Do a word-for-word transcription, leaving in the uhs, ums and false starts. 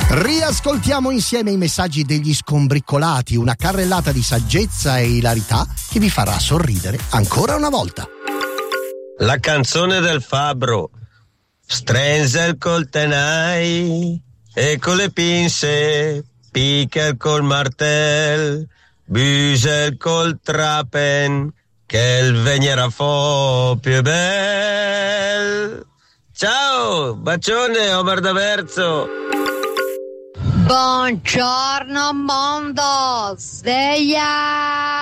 Riascoltiamo insieme i messaggi degli scombriccolati, una carrellata di saggezza e ilarità che vi farà sorridere ancora una volta. La canzone del fabbro. Strenzel col tenai e con le pinze, Piquer col martel, Büsel col trapen, che il vegnerà fo più bel. Ciao, bacione Omar D'Averzo. Buongiorno mondo, sveglia!